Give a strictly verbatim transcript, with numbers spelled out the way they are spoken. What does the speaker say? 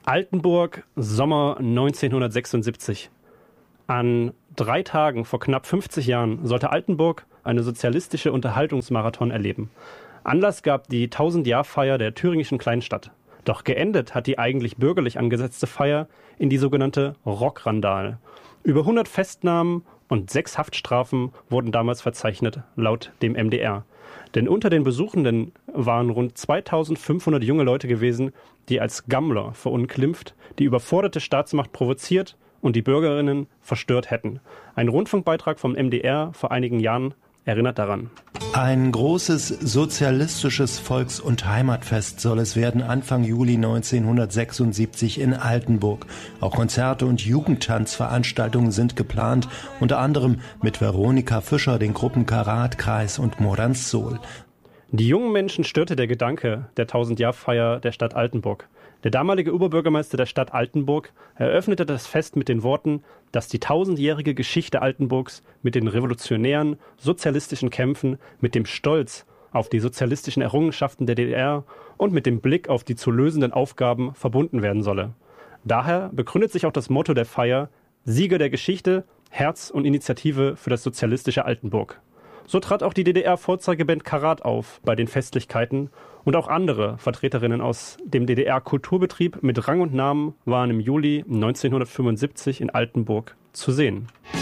Altenburg, Sommer neunzehnhundertsechsundsiebzig. An drei Tagen vor knapp fünfzig Jahren sollte Altenburg eine sozialistische Unterhaltungsmarathon erleben. Anlass gab die tausend-Jahr-Feier der thüringischen Kleinstadt. Doch geendet hat die eigentlich bürgerlich angesetzte Feier in die sogenannte Rockrandal. Über hundert Festnahmen und sechs Haftstrafen wurden damals verzeichnet, laut dem M D R. Denn unter den Besuchenden waren rund zweitausendfünfhundert junge Leute gewesen, die als Gammler verunglimpft, die überforderte Staatsmacht provoziert und die Bürgerinnen verstört hätten. Ein Rundfunkbeitrag vom M D R vor einigen Jahren erinnert daran. Ein großes sozialistisches Volks- und Heimatfest soll es werden Anfang Juli neunzehnhundertsechsundsiebzig in Altenburg. Auch Konzerte und Jugendtanzveranstaltungen sind geplant, unter anderem mit Veronika Fischer, den Gruppen Karat, Kreis und Modern Soul. Die jungen Menschen störte der Gedanke der tausend-Jahr-Feier der Stadt Altenburg. Der damalige Oberbürgermeister der Stadt Altenburg eröffnete das Fest mit den Worten, dass die tausendjährige Geschichte Altenburgs mit den revolutionären, sozialistischen Kämpfen, mit dem Stolz auf die sozialistischen Errungenschaften der D D R und mit dem Blick auf die zu lösenden Aufgaben verbunden werden solle. Daher begründet sich auch das Motto der Feier: Sieger der Geschichte, Herz und Initiative für das sozialistische Altenburg. So trat auch die D D R-Vorzeigeband Karat auf bei den Festlichkeiten und auch andere Vertreterinnen aus dem D D R-Kulturbetrieb mit Rang und Namen waren im Juli neunzehnhundertfünfundsiebzig in Altenburg zu sehen.